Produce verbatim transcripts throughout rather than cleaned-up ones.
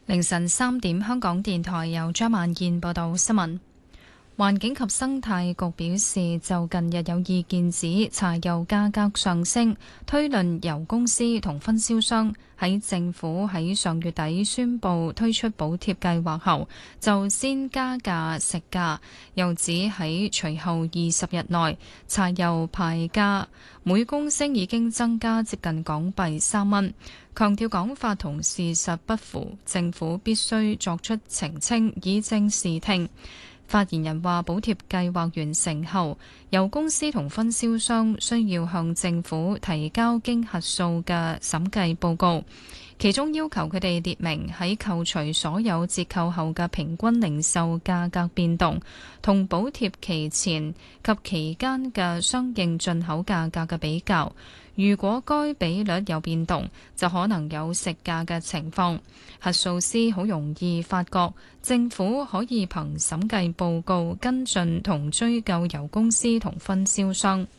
凌晨三點，香港電台由張萬燕報道新聞。環境及生態局表示，就近日有意見指柴油價格上升，推論油公司同分銷商喺政府喺上月底宣布推出補貼計劃後，就先加價食價。又指喺隨後二十日內，柴油牌價每公升已經增加接近港幣三蚊。強調講法同事實不符，政府必須作出澄清，以正視聽。發言人話：補貼計劃完成後，油公司同分銷商需要向政府提交經核數嘅審計報告，其中要求佢哋列明喺扣除所有折扣後嘅平均零售價格變動，同補貼期前及期間嘅相應進口價格嘅比較。如果該比率有變動，就可能有食價嘅情況。核數師好容易發覺，政府可以憑審計報告跟進同追究油公司同分銷商。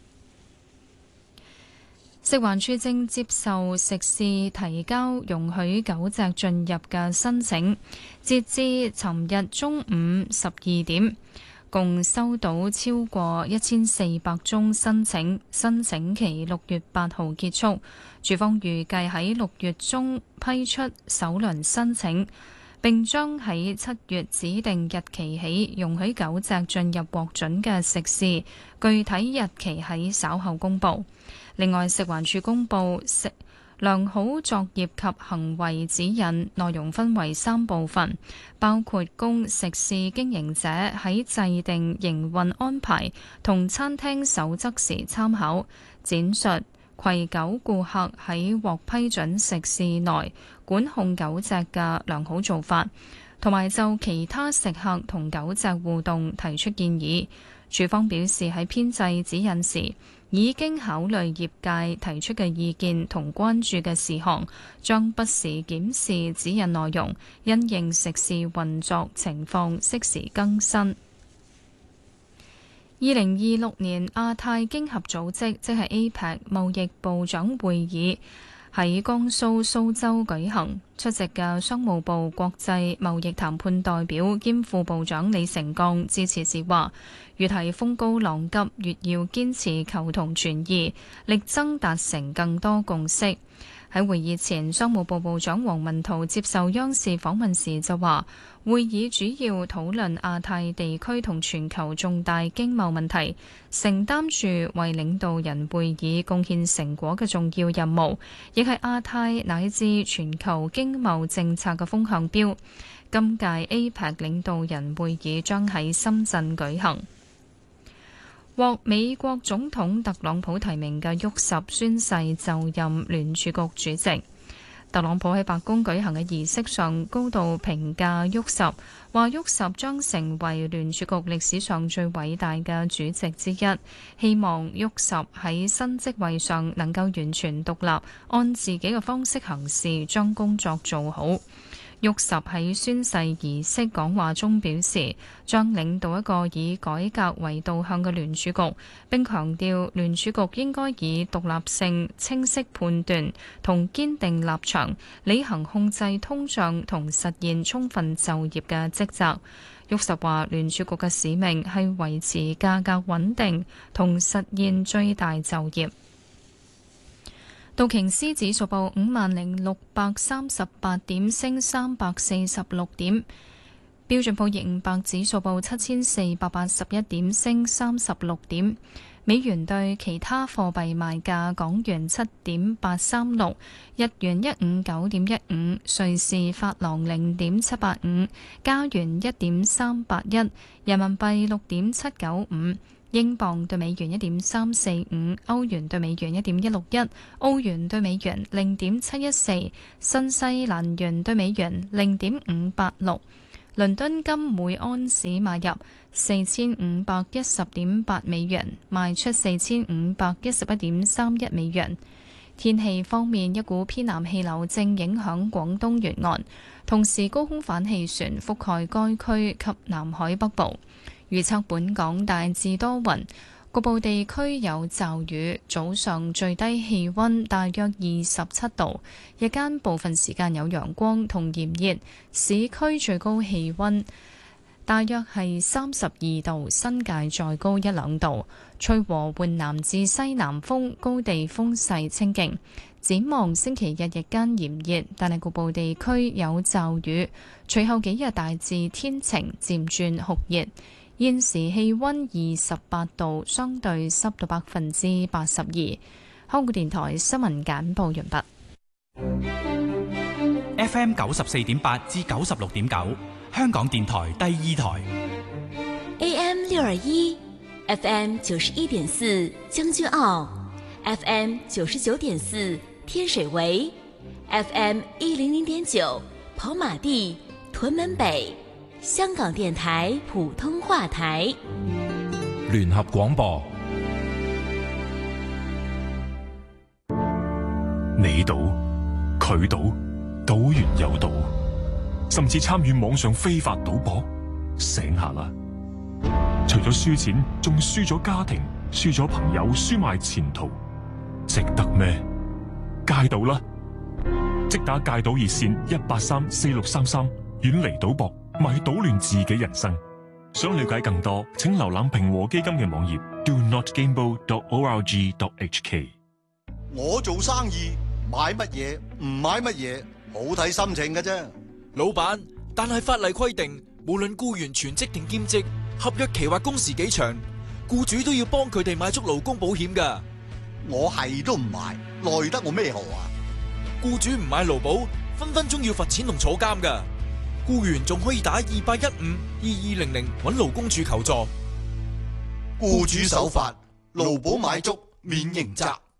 食環署正接受食肆提交容許狗隻進入嘅申請，截至尋日中午十二點。共收到超過一千四百宗申請，申請期六月八號結束。署方預計喺六月中批出首輪申請，並將喺七月指定日期起容許狗隻進入獲准嘅食肆，具體日期喺稍後公佈。另外，食環署公佈食良好作業及行為指引內容分為三部分，包括供食肆經營者喺制定營運安排同餐廳守則時參考，展述攜狗顧客喺獲批准食肆內管控狗隻嘅良好做法，同埋就其他食客同狗隻互動提出建議。署方表示喺編製指引時，已經考慮業界提出嘅意見同關注嘅事項，將不時檢視指引內容，因應食肆運作情況適時更新。二零二六年亞太經合組織即係 A P E C 貿易部長會議喺江蘇蘇州舉行，出席嘅商務部國際貿易談判代表兼副部長李成鋼致辭時話：越係風高浪急，越要堅持求同存異，力爭達成更多共識。喺會議前，商務部部長王文濤接受央視訪問時就話，會議主要討論亞太地區同全球重大經貿問題，承擔住為領導人會議貢獻成果嘅重要任務，亦係亞太乃至全球經貿政策嘅風向標。今屆 A P E C 領導人會議將喺深圳舉行。獲美國總統特朗普提名嘅沃什宣誓就任聯儲局主席。特朗普喺白宮舉行嘅儀式上高度評價沃什，話沃什將成為聯儲局歷史上最偉大嘅主席之一，希望沃什喺新職位上能夠完全獨立，按自己嘅方式行事，將工作做好。沃什喺宣誓儀式講話中表示，將領導一個以改革為導向嘅聯儲局，並強調聯儲局應該以獨立性、清晰判斷同堅定立場，履行控制通脹同實現充分就業嘅職責。沃什話，聯儲局嘅使命係維持價格穩定同實現最大就業。道瓊斯指數報五萬零六百三十八點，升三百四十六點。標準普爾五百指數報七千四百八十一點，升三十六點。美元對其他貨幣賣價：港元七點八三六，日元一五九點一五，瑞士法郎零點七八五，加元一點三八一，人民幣六點七九五。英鎊對美元一點三四五，歐元對美元一點一六一，澳元對美元零點七一四，新西蘭元對美元零點五八六。倫敦金每安士買入四千五百一十點八美元，賣出四千五百一十一點三一美元。天氣方面，一股偏南氣流正影響廣東沿岸，同時高空反氣旋覆蓋該區及南海北部。預測本港大致多雲， 局部地區有驟雨，早上最低氣溫大約二十七度，日間部分時間有陽光同炎熱，市區最高氣溫大約係三十二度，新界再高一兩度，吹和緩南至西南風，高地風勢清勁。展望星期日日間炎熱，但係局部地區有驟雨，隨後幾日大致天晴，漸轉酷熱。現時氣溫二十八度，相對濕度百分之八十二。香港電台新聞簡報完畢。 F M 九十四點八至九十六點九，香港電台第二台。 A M 六二一，F M 九十一點四將軍澳 ，F M 九十九點四天水圍 ，F M 一零零點九跑馬地屯門北。香港電台普通話台， 聯合廣播。你賭，佢賭，賭完又賭，甚至參與網上非法賭博，醒下啦！除咗輸錢，仲輸咗家庭，輸咗朋友，輸埋前途，值得咩？戒賭啦！即打戒賭熱線一八三四六三三，遠離賭博。咪搗亂自己人生。想了解更多，請瀏覽平和基金嘅網頁 do not gamble dot org dot h k。 我做生意買乜嘢唔買乜嘢，好睇心情嘅啫。 老闆，但係法例規定，無論僱員全職定兼職，合約期或工時幾長，僱主都要幫佢哋買足勞工保險㗎。 我係都唔買，奈得我咩何啊？ 僱主唔買勞保，分分鐘要罰錢同坐監㗎。僱員仲可以打二八一五二二零零揾勞工處求助。 僱主守法，勞保買足免刑責。